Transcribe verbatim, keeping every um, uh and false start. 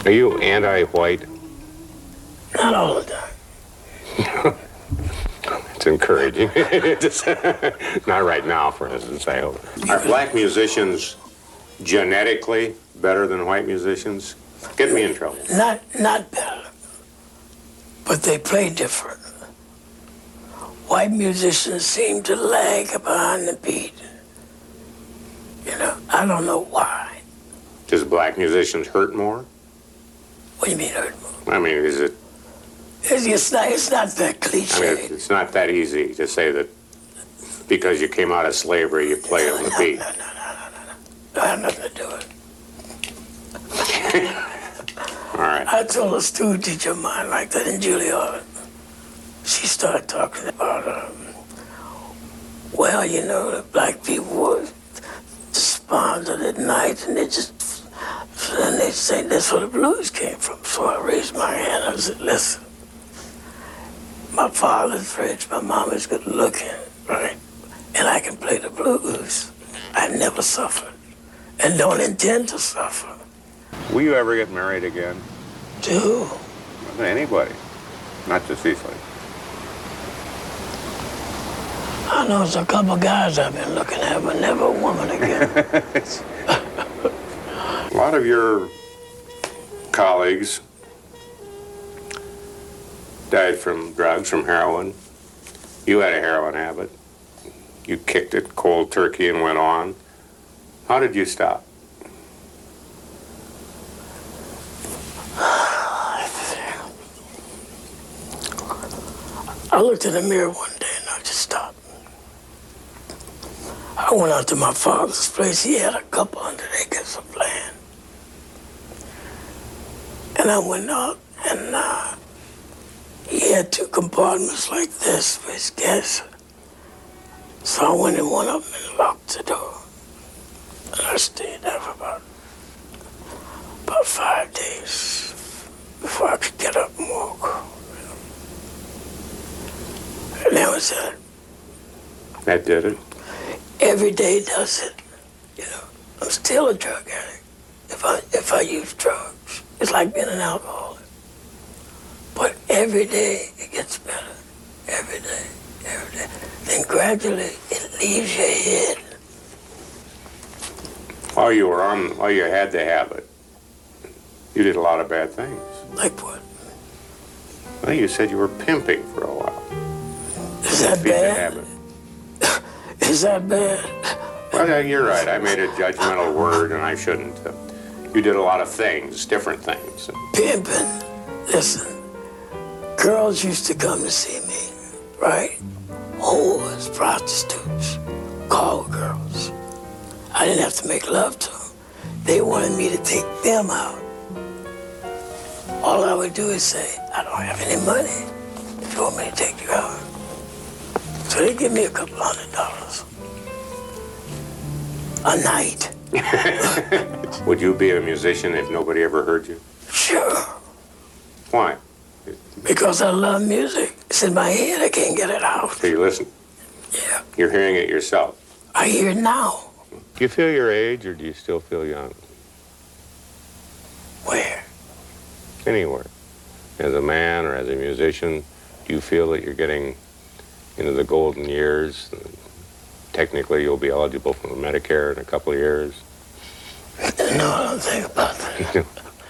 Are you anti-white? Not all the time. It's encouraging. Not right now, for instance, I hope. Are black musicians genetically better than white musicians? Get me in trouble. Not, not better, but they play different. White musicians seem to lag behind the beat. You know, I don't know why. Does black musicians hurt more? What do you mean hurt more? I mean, is it... It's, it's, not, it's not that cliche. I mean, it's not that easy to say that because you came out of slavery, you play no, on the no, beat. No, no, no, no, no, no. That had nothing to do with it. All right. I told a student teacher of mine like that in Juilliard. She started talking about, um, well, you know, the black people were despondent at night, and they just, and they say that's where the blues came from. So I raised my hand. I said, listen, my father's rich, my mom is good looking, right? And I can play the blues. I never suffered, and don't intend to suffer. Will you ever get married again? To who? To anybody, not to Cecily. I know it's a couple guys I've been looking at, but never a woman again. A lot of your colleagues died from drugs, from heroin. You had a heroin habit. You kicked it cold turkey and went on. How did you stop? I looked in the mirror one day and I just stopped. I went out to my father's place. He had a couple hundred acres of land. And I went out and uh, he had two compartments like this for his guests. So I went in one of them and locked the door. And I stayed there for about, about five days before I could get up and walk. And that was it. That did it? Every day does it. You know, I'm still a drug addict if I if I use drugs. It's like being an alcoholic. But every day it gets better. Every day, every day. Then gradually it leaves your head. While you were on, while you had the habit, you did a lot of bad things. Like what? Well, you said you were pimping for a while. Is that Beat the bad? habit. Is that bad? Well, yeah, you're right. I made a judgmental word, and I shouldn't. Uh, you did a lot of things, different things. Pimping. Listen, girls used to come to see me, right? Whores, prostitutes, call girls. I didn't have to make love to them. They wanted me to take them out. All I would do is say, I don't have any money if you want me to take you out. So they give me a couple hundred dollars a night. Would you be a musician if nobody ever heard you? Sure. Why? Because I love music. It's in my head, I can't get it out. So you listen? Yeah. You're hearing it yourself? I hear it now. Do you feel your age, or do you still feel young? Where? Anywhere. As a man or as a musician, do you feel that you're getting into the golden years? Technically, you'll be eligible for Medicare in a couple of years. No, I don't think about that.